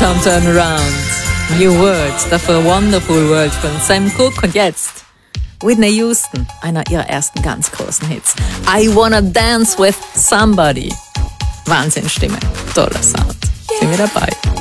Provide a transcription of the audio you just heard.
Tom Turnaround, New World, dafür Wonderful World von Sam Cooke und jetzt Whitney Houston, einer ihrer ersten ganz großen Hits. I Wanna Dance With Somebody. Wahnsinnsstimme, toller Sound. Sind wir dabei.